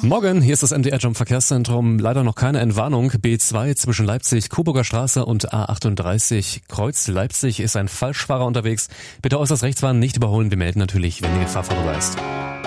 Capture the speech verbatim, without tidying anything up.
Morgen, hier ist das M D R Jump Verkehrszentrum. Leider noch keine Entwarnung. B zwei zwischen Leipzig, Coburger Straße und A achtunddreißig Kreuz Leipzig ist ein Falschfahrer unterwegs. Bitte äußerst rechts fahren, nicht überholen. Wir melden natürlich, wenn die Gefahr vorüber ist.